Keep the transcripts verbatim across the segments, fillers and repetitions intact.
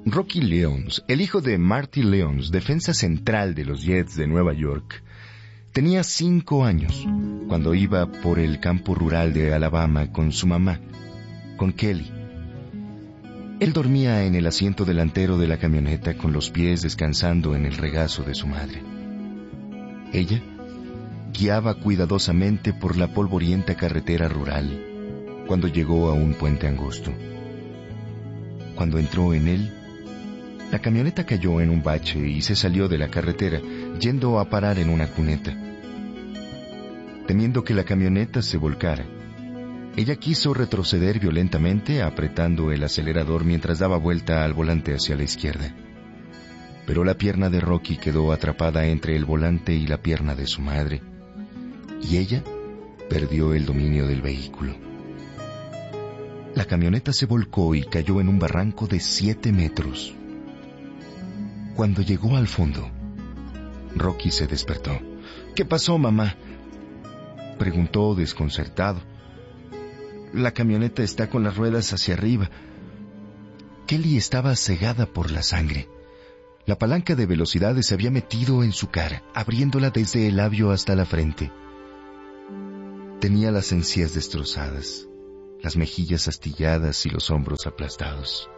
Rocky Leons, el hijo de Marty Leons, defensa central de los Jets de Nueva York, tenía cinco años cuando iba por el campo rural de Alabama con su mamá, con Kelly. Él dormía en el asiento delantero de la camioneta con los pies descansando en el regazo de su madre. Ella guiaba cuidadosamente por la polvorienta carretera rural cuando llegó a un puente angosto. Cuando entró en él, la camioneta cayó en un bache y se salió de la carretera, yendo a parar en una cuneta. Temiendo que la camioneta se volcara, ella quiso retroceder violentamente apretando el acelerador mientras daba vuelta al volante hacia la izquierda. Pero la pierna de Rocky quedó atrapada entre el volante y la pierna de su madre, y ella perdió el dominio del vehículo. La camioneta se volcó y cayó en un barranco de siete metros. Cuando llegó al fondo, Rocky se despertó. «¿Qué pasó, mamá?», preguntó desconcertado. «La camioneta está con las ruedas hacia arriba». Kelly estaba cegada por la sangre. La palanca de velocidades se había metido en su cara, abriéndola desde el labio hasta la frente. Tenía las encías destrozadas, las mejillas astilladas y los hombros aplastados.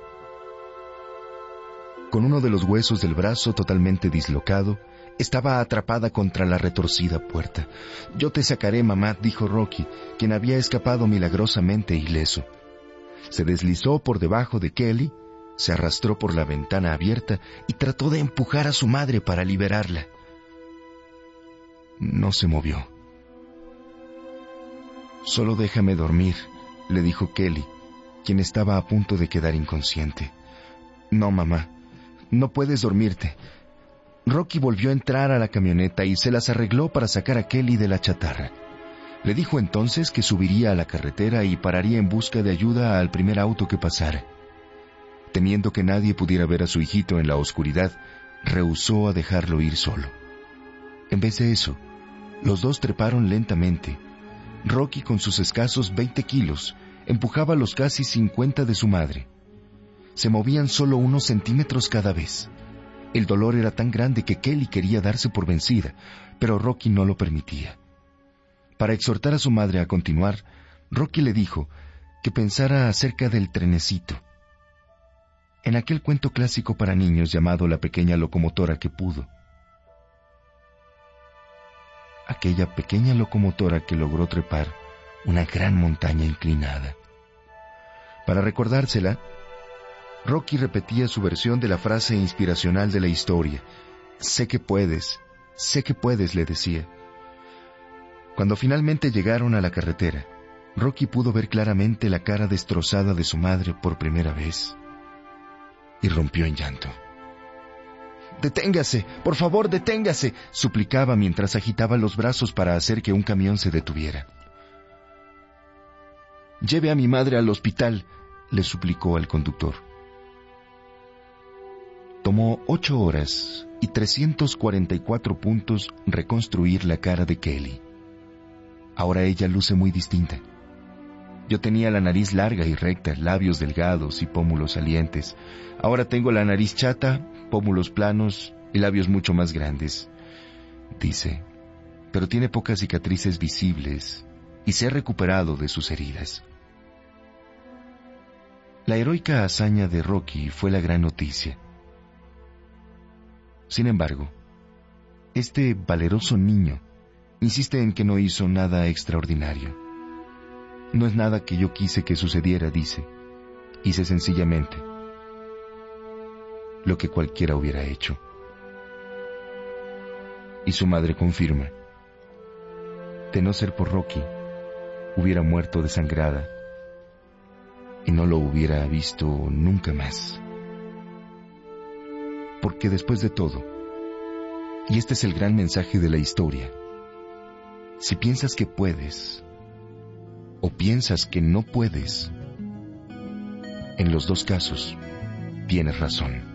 Con uno de los huesos del brazo totalmente dislocado, estaba atrapada contra la retorcida puerta. «Yo te sacaré, mamá», dijo Rocky, quien había escapado milagrosamente ileso. Se deslizó por debajo de Kelly, se arrastró por la ventana abierta y trató de empujar a su madre para liberarla. No se movió. «Solo déjame dormir», le dijo Kelly, quien estaba a punto de quedar inconsciente. «No, mamá, no puedes dormirte». Rocky volvió a entrar a la camioneta y se las arregló para sacar a Kelly de la chatarra. Le dijo entonces que subiría a la carretera y pararía en busca de ayuda al primer auto que pasara. Temiendo que nadie pudiera ver a su hijito en la oscuridad, rehusó a dejarlo ir solo. En vez de eso, los dos treparon lentamente. Rocky, con sus escasos veinte kilos, empujaba los casi cincuenta de su madre. Se movían solo unos centímetros cada vez. El dolor era tan grande que Kelly quería darse por vencida, pero Rocky no lo permitía. Para exhortar a su madre a continuar, Rocky le dijo que pensara acerca del trenecito. En aquel cuento clásico para niños llamado La pequeña locomotora que pudo. Aquella pequeña locomotora que logró trepar una gran montaña inclinada. Para recordársela, Rocky repetía su versión de la frase inspiracional de la historia. «Sé que puedes, sé que puedes», le decía. Cuando finalmente llegaron a la carretera, Rocky pudo ver claramente la cara destrozada de su madre por primera vez y rompió en llanto. «Deténgase, por favor, deténgase», suplicaba mientras agitaba los brazos para hacer que un camión se detuviera. «Lleve a mi madre al hospital», le suplicó al conductor. Tomó ocho horas y trescientos cuarenta y cuatro puntos reconstruir la cara de Kelly. Ahora ella luce muy distinta. Yo tenía la nariz larga y recta, labios delgados y pómulos salientes. Ahora tengo la nariz chata, pómulos planos y labios mucho más grandes, dice, pero tiene pocas cicatrices visibles y se ha recuperado de sus heridas. La heroica hazaña de Rocky fue la gran noticia. Sin embargo, este valeroso niño insiste en que no hizo nada extraordinario. No es nada que yo quise que sucediera, dice. Hice sencillamente lo que cualquiera hubiera hecho. Y su madre confirma. De no ser por Rocky, hubiera muerto desangrada y no lo hubiera visto nunca más. Porque después de todo, y este es el gran mensaje de la historia, si piensas que puedes o piensas que no puedes, en los dos casos tienes razón.